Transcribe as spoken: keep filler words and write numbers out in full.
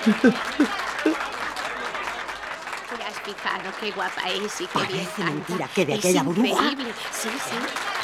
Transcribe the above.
Te has fijado qué guapa es y qué bien Parece canta. mentira que de Es aquella burbuja... increíble. Sí, sí.